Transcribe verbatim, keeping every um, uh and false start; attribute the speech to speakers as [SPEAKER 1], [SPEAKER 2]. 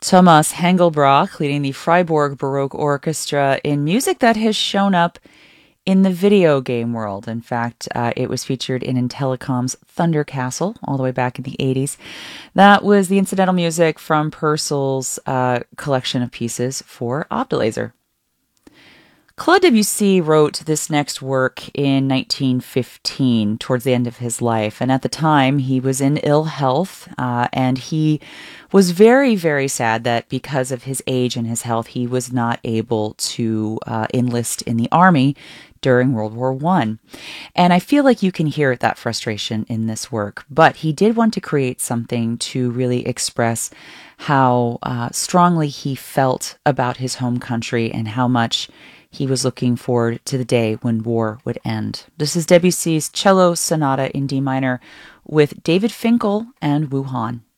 [SPEAKER 1] Thomas Hengelbach leading the Freiburg Baroque Orchestra in music that has shown up in the video game world. In fact, uh, it was featured in Intellicom's Thunder Castle all the way back in the eighties. That was the incidental music from Purcell's uh, collection of pieces for Optalaser. Claude Debussy wrote this next work in nineteen fifteen, towards the end of his life. And at the time, he was in ill health, uh, and he was very, very sad that because of his age and his health, he was not able to uh, enlist in the army during World War One. And I feel like you can hear that frustration in this work. But he did want to create something to really express how uh, strongly he felt about his home country and how much he was looking forward to the day when war would end. This is Debussy's Cello Sonata in D minor with David Finkel and Wu Han.